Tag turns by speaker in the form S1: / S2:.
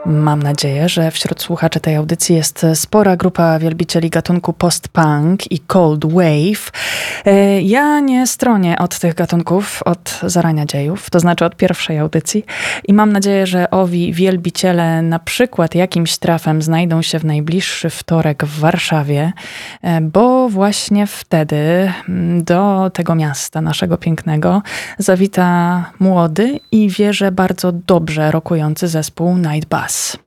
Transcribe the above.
S1: Mam nadzieję, że wśród słuchaczy tej audycji jest spora grupa wielbicieli gatunku post-punk i cold wave. Ja nie stronię od tych gatunków od zarania dziejów, to znaczy od pierwszej audycji i mam nadzieję, że owi wielbiciele na przykład jakimś trafem znajdą się w najbliższy wtorek w Warszawie, bo właśnie wtedy do tego miasta naszego pięknego zawita młody i wierzę bardzo dobrze rokujący zespół Night Bus.